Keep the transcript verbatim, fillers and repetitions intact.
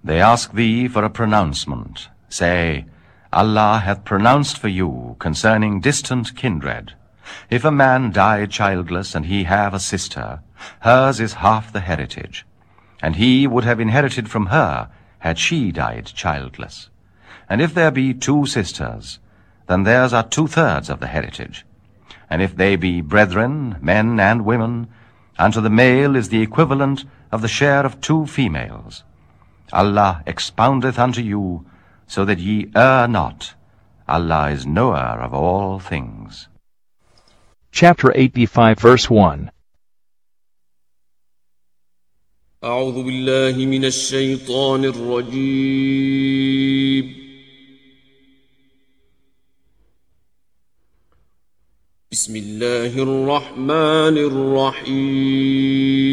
They ask thee for a pronouncement. Say, Allah hath pronounced for you concerning distant kindred. If a man die childless, and he have a sister, hers is half the heritage. And he would have inherited from her, had she died childless. And if there be two sisters, then theirs are two-thirds of the heritage. And if they be brethren, men and women, unto the male is the equivalent of the share of two females. Allah expoundeth unto you, so that ye err not. Allah is knower of all things. Chapter eighty-five, verse one. أعوذ بالله من الشيطان الرجيم. بسم الله الرحمن الرحيم.